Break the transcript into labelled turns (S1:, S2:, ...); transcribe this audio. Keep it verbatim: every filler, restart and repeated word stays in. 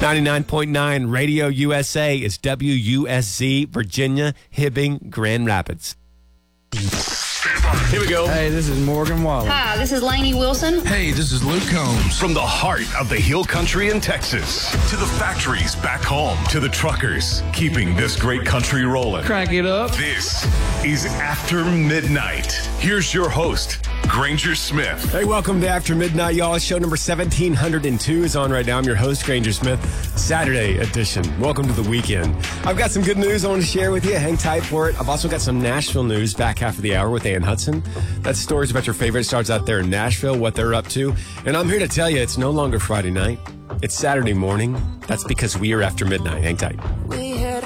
S1: ninety-nine point nine Radio U S A is W U S Z, Virginia, Hibbing, Grand Rapids. Here we go.
S2: Hey, this is Morgan Wallen.
S3: Hi, this is Lainey Wilson.
S4: Hey, this is Luke Combs.
S5: From the heart of the Hill Country in Texas to the factories back home to the truckers keeping this great country rolling.
S2: Crank it up.
S5: This is After Midnight. Here's your host, Granger Smith.
S1: Hey, welcome to After Midnight, y'all. Show number seventeen oh two is on right now. I'm your host, Granger Smith, Saturday edition. Welcome to the weekend. I've got some good news I want to share with you. Hang tight for it. I've also got some Nashville news back half of the hour with Ann Hudson. That's stories about your favorite stars out there in Nashville, what they're up to. And I'm here to tell you it's no longer Friday night. It's Saturday morning. That's because we are After Midnight. Hang tight.